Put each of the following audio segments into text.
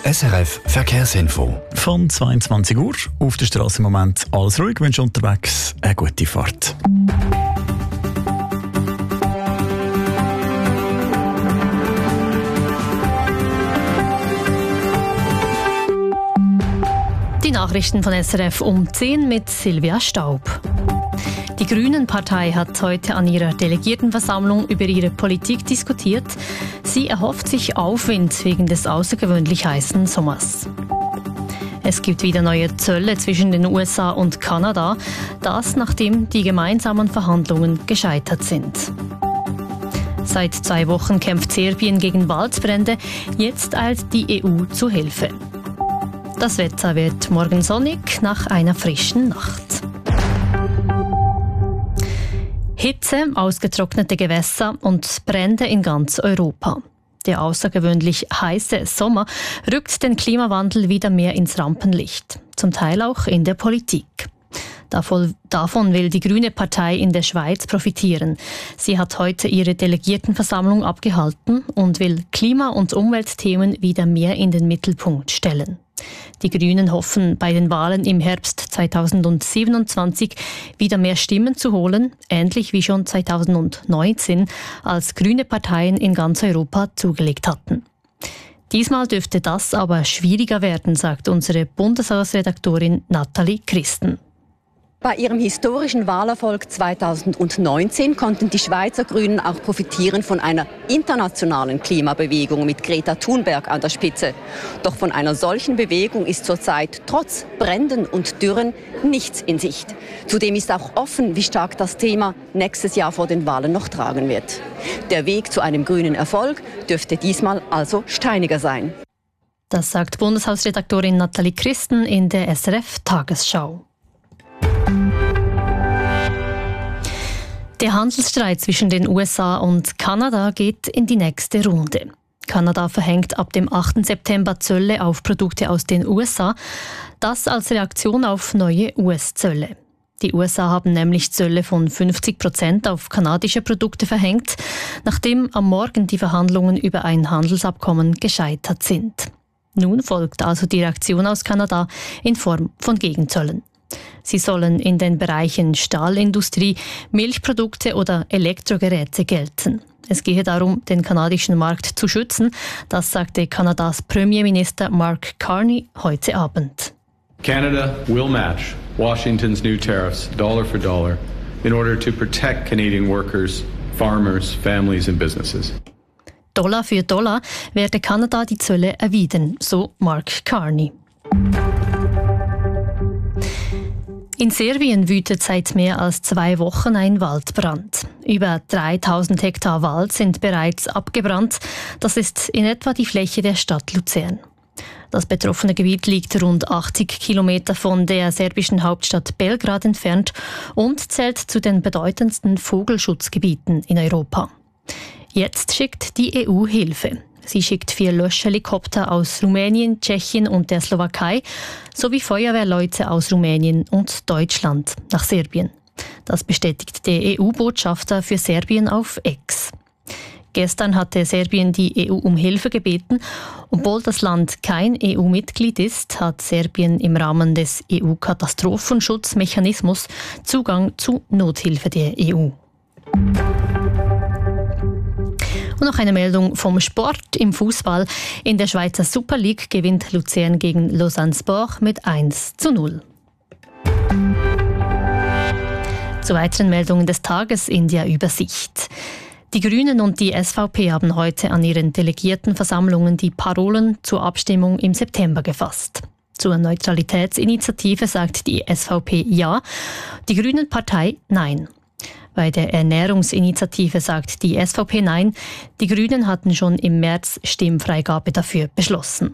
SRF Verkehrsinfo. Von 22 Uhr auf der Straße im Moment alles ruhig. Wünsche unterwegs eine gute Fahrt. Die Nachrichten von SRF um 10 mit Silvia Staub. Die Grünen-Partei hat heute an ihrer Delegiertenversammlung über ihre Politik diskutiert. Sie erhofft sich Aufwind wegen des außergewöhnlich heißen Sommers. Es gibt wieder neue Zölle zwischen den USA und Kanada, das nachdem die gemeinsamen Verhandlungen gescheitert sind. Seit 2 Wochen kämpft Serbien gegen Waldbrände, jetzt eilt die EU zu Hilfe. Das Wetter wird morgen sonnig nach einer frischen Nacht. Hitze, ausgetrocknete Gewässer und Brände in ganz Europa. Der außergewöhnlich heiße Sommer rückt den Klimawandel wieder mehr ins Rampenlicht, zum Teil auch in der Politik. Davon will die Grüne Partei in der Schweiz profitieren. Sie hat heute ihre Delegiertenversammlung abgehalten und will Klima- und Umweltthemen wieder mehr in den Mittelpunkt stellen. Die Grünen hoffen, bei den Wahlen im Herbst 2027 wieder mehr Stimmen zu holen, ähnlich wie schon 2019, als grüne Parteien in ganz Europa zugelegt hatten. Diesmal dürfte das aber schwieriger werden, sagt unsere Bundeshausredaktorin Nathalie Christen. Bei ihrem historischen Wahlerfolg 2019 konnten die Schweizer Grünen auch profitieren von einer internationalen Klimabewegung mit Greta Thunberg an der Spitze. Doch von einer solchen Bewegung ist zurzeit trotz Bränden und Dürren nichts in Sicht. Zudem ist auch offen, wie stark das Thema nächstes Jahr vor den Wahlen noch tragen wird. Der Weg zu einem grünen Erfolg dürfte diesmal also steiniger sein. Das sagt Bundeshausredaktorin Nathalie Christen in der SRF-Tagesschau. Der Handelsstreit zwischen den USA und Kanada geht in die nächste Runde. Kanada verhängt ab dem 8. September Zölle auf Produkte aus den USA, das als Reaktion auf neue US-Zölle. Die USA haben nämlich Zölle von 50% auf kanadische Produkte verhängt, nachdem am Morgen die Verhandlungen über ein Handelsabkommen gescheitert sind. Nun folgt also die Reaktion aus Kanada in Form von Gegenzöllen. Sie sollen in den Bereichen Stahlindustrie, Milchprodukte oder Elektrogeräte gelten. Es gehe darum, den kanadischen Markt zu schützen, das sagte Kanadas Premierminister Mark Carney heute Abend. Canada will match Washington's new tariffs dollar for dollar in order to protect Canadian workers, farmers, families and businesses. Dollar für Dollar werde Kanada die Zölle erwidern, so Mark Carney. In Serbien wütet seit mehr als 2 Wochen ein Waldbrand. Über 3000 Hektar Wald sind bereits abgebrannt. Das ist in etwa die Fläche der Stadt Luzern. Das betroffene Gebiet liegt rund 80 Kilometer von der serbischen Hauptstadt Belgrad entfernt und zählt zu den bedeutendsten Vogelschutzgebieten in Europa. Jetzt schickt die EU Hilfe. Sie schickt 4 Löschhelikopter aus Rumänien, Tschechien und der Slowakei sowie Feuerwehrleute aus Rumänien und Deutschland nach Serbien. Das bestätigt der EU-Botschafter für Serbien auf X. Gestern hatte Serbien die EU um Hilfe gebeten. Obwohl das Land kein EU-Mitglied ist, hat Serbien im Rahmen des EU-Katastrophenschutzmechanismus Zugang zu Nothilfe der EU. Und noch eine Meldung vom Sport im Fußball. In der Schweizer Super League gewinnt Luzern gegen Lausanne Sport mit 1:0. Zu weiteren Meldungen des Tages in der Übersicht. Die Grünen und die SVP haben heute an ihren Delegiertenversammlungen die Parolen zur Abstimmung im September gefasst. Zur Neutralitätsinitiative sagt die SVP Ja, die Grünen-Partei Nein. Bei der Ernährungsinitiative sagt die SVP Nein. Die Grünen hatten schon im März Stimmfreigabe dafür beschlossen.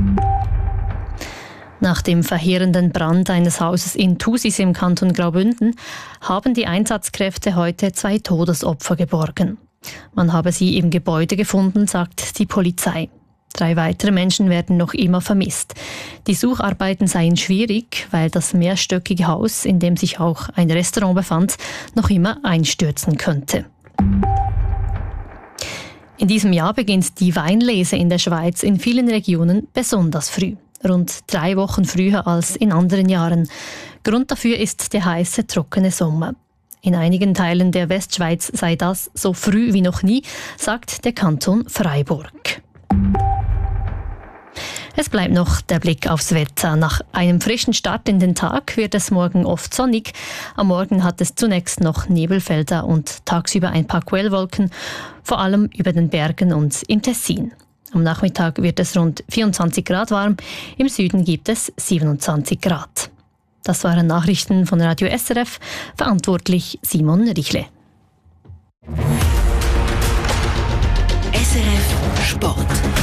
Nach dem verheerenden Brand eines Hauses in Thusis im Kanton Graubünden haben die Einsatzkräfte heute 2 Todesopfer geborgen. Man habe sie im Gebäude gefunden, sagt die Polizei. 3 weitere Menschen werden noch immer vermisst. Die Sucharbeiten seien schwierig, weil das mehrstöckige Haus, in dem sich auch ein Restaurant befand, noch immer einstürzen könnte. In diesem Jahr beginnt die Weinlese in der Schweiz in vielen Regionen besonders früh. Rund 3 Wochen früher als in anderen Jahren. Grund dafür ist der heiße, trockene Sommer. In einigen Teilen der Westschweiz sei das so früh wie noch nie, sagt der Kanton Freiburg. Es bleibt noch der Blick aufs Wetter. Nach einem frischen Start in den Tag wird es morgen oft sonnig. Am Morgen hat es zunächst noch Nebelfelder und tagsüber ein paar Quellwolken, vor allem über den Bergen und im Tessin. Am Nachmittag wird es rund 24 Grad warm, im Süden gibt es 27 Grad. Das waren Nachrichten von Radio SRF, verantwortlich Simon Richle. SRF Sport.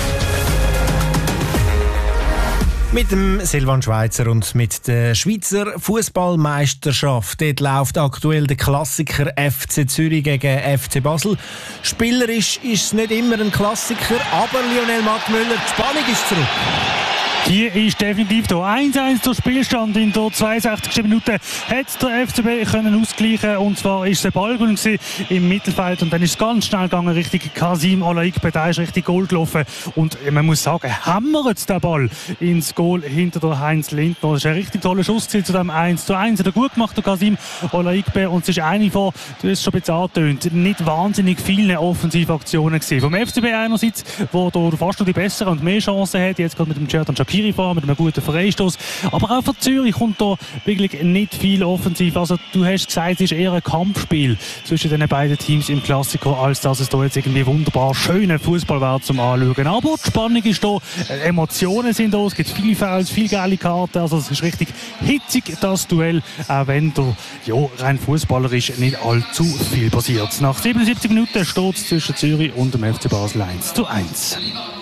Mit dem Silvan Schweizer und mit der Schweizer Fußballmeisterschaft. Dort läuft aktuell der Klassiker FC Zürich gegen FC Basel. Spielerisch ist es nicht immer ein Klassiker, aber Lionel Mattmüller, die Spannung ist zurück. Hier ist definitiv der 1-1 der Spielstand. In der 62. Minute hat der FCB können ausgleichen, und zwar ist es ein Ballgewinn im Mittelfeld und dann ist es ganz schnell gegangen Richtung Kasim Alaikbe. Der ist richtig Goal gelaufen und man muss sagen, hämmert den Ball ins Goal hinter der Heinz Lindner. Das ist ein richtig toller Schuss zu dem 1-1. Der gut gemacht, der Kasim Alaikbe, und es ist eine von, du hast es schon ein bisschen angetönt, nicht wahnsinnig viele Offensivaktionen gewesen. Vom FCB einerseits, wo da fast noch die besseren und mehr Chancen hat, jetzt gerade mit dem Cerdan Shaqiri fahren, mit einem guten Freistoß. Aber auch für Zürich kommt da wirklich nicht viel offensiv. Also du hast gesagt, es ist eher ein Kampfspiel zwischen den beiden Teams im Klassiker, als dass es da jetzt irgendwie wunderbar schöner Fußball wäre zum Anschauen. Aber die Spannung ist da, Emotionen sind da, es gibt viele Fouls, viele geile Karten. Also es ist richtig hitzig, das Duell, auch wenn da rein fußballerisch nicht allzu viel passiert. Nach 77 Minuten steht es zwischen Zürich und dem FC Basel 1-1.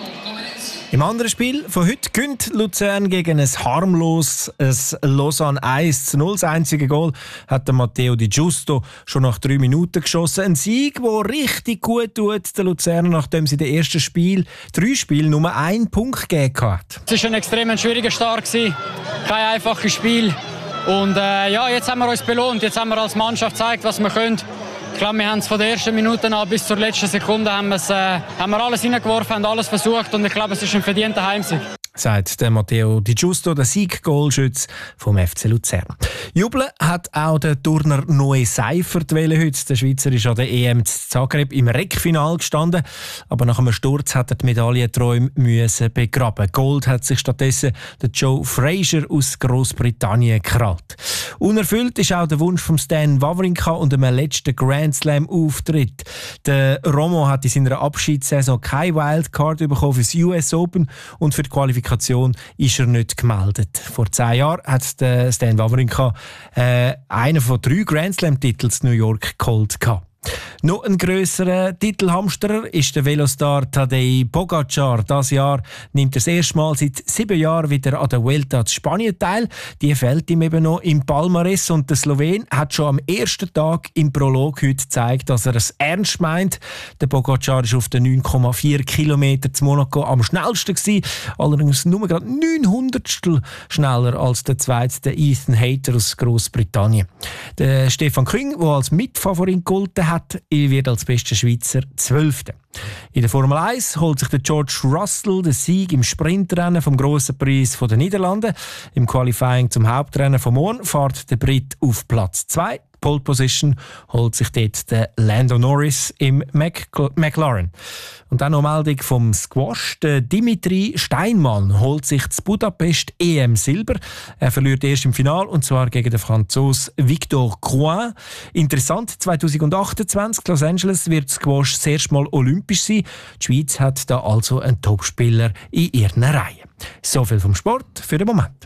Im anderen Spiel von heute gewinnt Luzern gegen ein harmloses Lausanne 1-0. Das einzige Goal hat der Matteo Di Giusto schon nach 3 Minuten geschossen. Ein Sieg, der richtig gut tut, der Luzerner, nachdem sie in den ersten 3 Spielen nur 1 Punkt gegeben hat. Es war ein extrem schwieriger Start, kein einfaches Spiel. Und jetzt haben wir uns belohnt. Jetzt haben wir als Mannschaft gezeigt, was wir können. Ich glaube, wir haben es von der ersten Minute an bis zur letzten Sekunde haben wir alles hineingeworfen, haben alles versucht, und ich glaube, es ist ein verdienter Heimsieg. Sagt der Matteo Di Giusto, der Sieg-Goalschütze vom FC Luzern. Jubeln hat auch der Turner Noe Seifert heute. Der Schweizer ist an der EM in Zagreb im Rekfinal gestanden, aber nach einem Sturz hat er die Medaillenträume begraben. Gold hat sich stattdessen der Joe Frazier aus Großbritannien gekrallt. Unerfüllt ist auch der Wunsch von Stan Wawrinka und einem letzten Grand Slam-Auftritt. Der Romo hat in seiner Abschiedssaison keine Wildcard bekommen für das US Open, und für die Qualifikation ist er nicht gemeldet. Vor 10 Jahren hat der Stan Wawrinka einen von 3 Grand Slam-Titeln in New York geholt. Noch ein grösserer Titelhamsterer ist der Velostar Tadej Pogacar. Dieses Jahr nimmt er das erste Mal seit 7 Jahren wieder an der Vuelta in Spanien teil. Die fällt ihm eben noch im Palmares, und der Slowen hat schon am ersten Tag im Prolog heute gezeigt, dass er es ernst meint. Der Pogacar ist auf den 9,4 Kilometer zu Monaco am schnellsten gewesen, allerdings nur gerade 900stel schneller als der zweite Ethan Hayter aus Großbritannien. Der Stefan Küng, der als Mitfavorit gegolten hat, wird als bester Schweizer 12. In der Formel 1 holt sich der George Russell den Sieg im Sprintrennen vom Grossen Preis der Niederlande. Im Qualifying zum Hauptrennen von morgen fährt der Brit auf Platz 2. Pole Position holt sich dort der Lando Norris im McLaren. Und dann noch eine Meldung vom Squash. Der Dimitri Steinmann holt sich zu Budapest EM Silber. Er verliert erst im Finale, und zwar gegen den Franzosen Victor Crouin. Interessant, 2028 Los Angeles wird Squash das erste Mal olympisch sein. Die Schweiz hat da also einen Topspieler in ihren Reihen. So viel vom Sport für den Moment.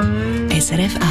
SRF 1.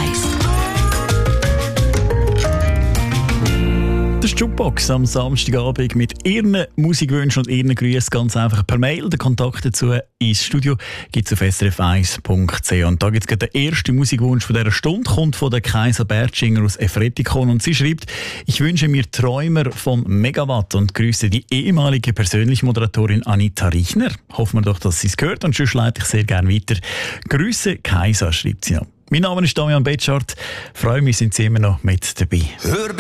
Die Jukebox am Samstagabend mit Ihren Musikwünschen und Ihren Grüßen ganz einfach per Mail. Den Kontakt dazu ins Studio gibt es auf srf1.ch. Und da gibt es den ersten Musikwunsch von dieser Stunde, kommt von der Kaiser Bertschinger aus Efretikon, und sie schreibt: Ich wünsche mir Träumer von Megawatt und grüße die ehemalige persönliche Moderatorin Anita Richner. Hoffen wir doch, dass sie es gehört, und sonst leite ich sehr gerne weiter. Grüße Kaiser, schreibt sie noch. Mein Name ist Damian Betschart. Freue mich, sind Sie immer noch mit dabei.